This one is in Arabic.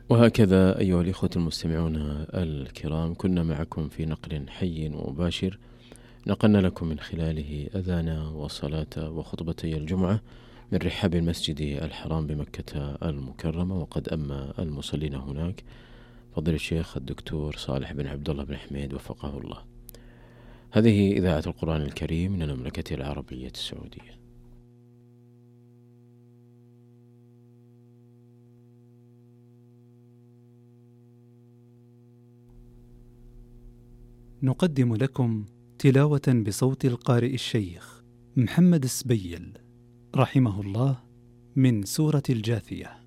وهكذا أيها الإخوة المستمعون الكرام، كنا معكم في نقل حي ومباشر نقلنا لكم من خلاله أذان وصلاة وخطبتي الجمعة من رحاب المسجد الحرام بمكة المكرمة، وقد أما المصلين هناك فضل الشيخ الدكتور صالح بن عبد الله بن حميد وفقه الله. هذه إذاعة القرآن الكريم من المملكة العربية السعودية. نقدم لكم تلاوة بصوت القارئ الشيخ محمد السبيل رحمه الله من سورة الجاثية.